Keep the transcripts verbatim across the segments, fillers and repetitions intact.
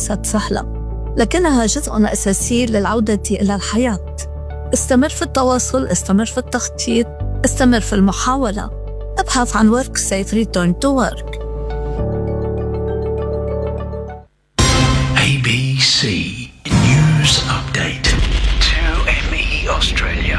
ليست سهلة، لكنها جزء أساسي للعودة إلى الحياة. استمر في التواصل، استمر في التخطيط، استمر في المحاولة. ابحث عن Work Safe Return to Work. A B C News Update. two M E Australia.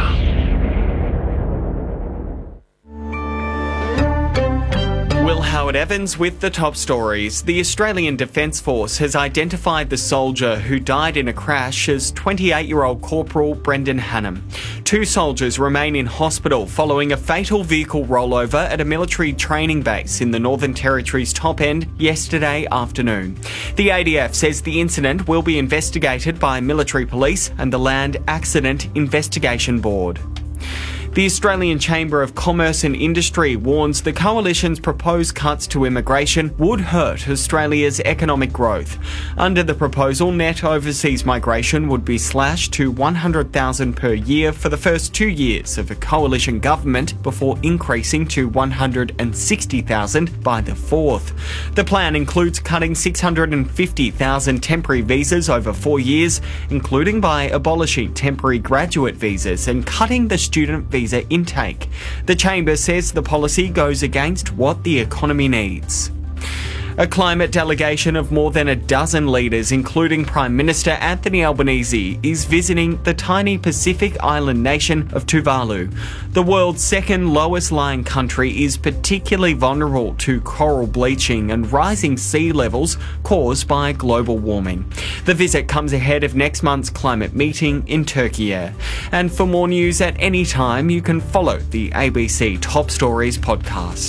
Will Howard Evans with the top stories. The Australian Defence Force has identified the soldier who died in a crash as twenty-eight-year-old Corporal Brendan Hannam. Two soldiers remain in hospital following a fatal vehicle rollover at a military training base in the Northern Territory's top end yesterday afternoon. The A D F says the incident will be investigated by military police and the Land Accident Investigation Board. The Australian Chamber of Commerce and Industry warns the coalition's proposed cuts to immigration would hurt Australia's economic growth. Under the proposal, net overseas migration would be slashed to one hundred thousand per year for the first two years of a coalition government before increasing to one hundred sixty thousand by the fourth. The plan includes cutting six hundred fifty thousand temporary visas over four years, including by abolishing temporary graduate visas and cutting the student visa intake. The Chamber says the policy goes against what the economy needs. A climate delegation of more than a dozen leaders, including Prime Minister Anthony Albanese, is visiting the tiny Pacific island nation of Tuvalu. The world's second lowest lying country is particularly vulnerable to coral bleaching and rising sea levels caused by global warming. The visit comes ahead of next month's climate meeting in Turkey. And for more news at any time, you can follow the A B C Top Stories podcast.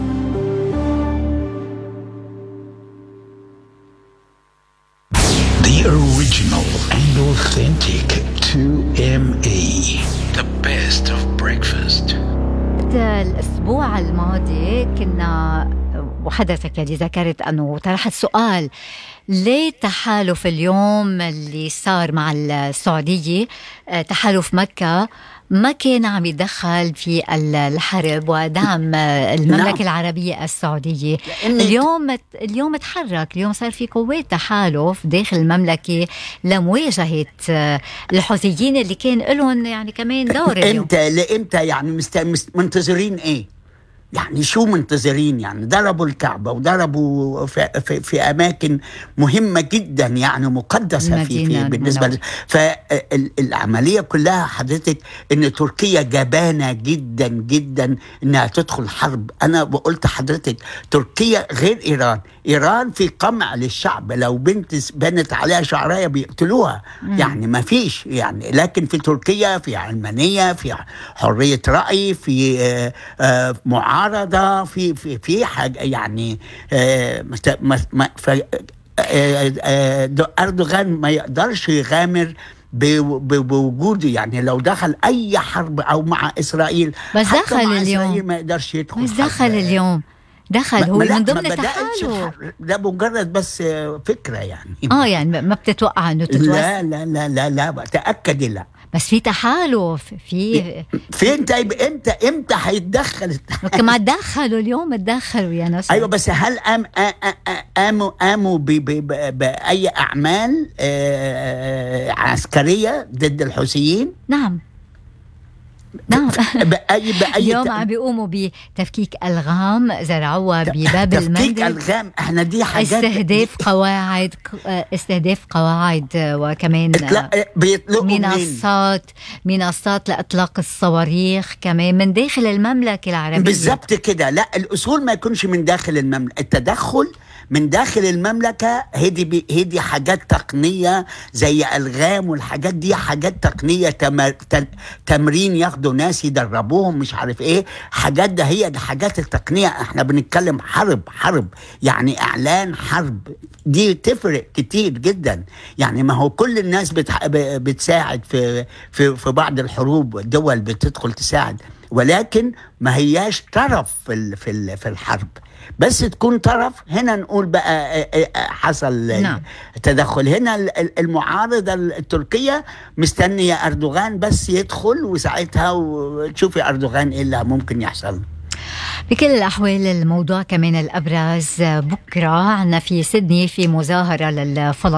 The original and authentic two M E. The best of breakfast. الأسبوع الماضي كنا وحضرتك يلي ذكرت أنه طرحت سؤال: ليه تحالف اليوم اللي صار مع السعودية، تحالف مكة، ما كان عم يدخل في الحرب ودعم المملكة نعم. العربية السعودية؟ اليوم اليوم تحرك، اليوم صار في قوات تحالف داخل المملكة لمواجهة الحوثيين اللي كان لهم يعني كمان دور اليوم. امتى لامتى يعني مست... منتظرين ايه؟ يعني شو منتظرين؟ يعني ضربوا الكعبة وضربوا في, في, في أماكن مهمة جدا يعني مقدسة في, في بالنسبة ل... فالعملية كلها حضرتك إن تركيا جبانة جدا جدا إنها تدخل حرب. أنا قلت حضرتك تركيا غير إيران. إيران في قمع للشعب، لو بنت بنت عليها شعرية بيقتلوها. مم. يعني ما فيش يعني، لكن في تركيا في علمانية، في حرية رأي، في آه آه معارضة، عرضة في في في حاجة يعني آه ما آه أردوغان ما يقدرش يغامر بوجوده. يعني لو دخل أي حرب أو مع إسرائيل، بس دخل مع اليوم إسرائيل ما يقدرش يدخل. بس دخل اليوم دخل هو من ضمن التحالف. ده مجرد بس فكرة يعني. آه يعني ما بتتوقع إنه تتوسع؟ لا لا لا لا لا تأكد لا. بس في تحالف في فين؟ طيب امتى امتى هيتدخل؟ كما تدخلوا اليوم، تدخلوا يا ناس. ايوه بس هل قام قاموا قاموا باي اعمال عسكريه ضد الحوثيين؟ نعم نعم. بأي بأي اليوم عم بيقوموا بتفكيك ألغام زرعوها بباب المندب. تفكيك ألغام، احنا دي حاجات استهداف قواعد استهداف قواعد وكمان منصات منصات لإطلاق الصواريخ كمان من داخل المملكة العربية. بالضبط كده. لا، الأصول ما يكونش من داخل المملكة. التدخل من داخل المملكة هدي هدي حاجات تقنية زي ألغام، والحاجات دي حاجات تقنية تمر... تمرين، ياخدوا ناس يدربوهم مش عارف ايه حاجات. ده هي دي حاجات التقنية. احنا بنتكلم حرب حرب يعني اعلان حرب، دي تفرق كتير جدا. يعني ما هو كل الناس بتح... بتساعد في في في بعض الحروب، الدول بتدخل تساعد، ولكن ما هياش طرف في في في الحرب. بس تكون طرف هنا نقول بقى حصل نعم. تدخل. هنا المعارضة التركية مستنية أردوغان بس يدخل، وساعتها وتشوفي أردوغان إيه اللي ممكن يحصل. بكل الأحوال الموضوع كمان الأبرز بكرة عنا في سيدني في مظاهرة للفلسطينيين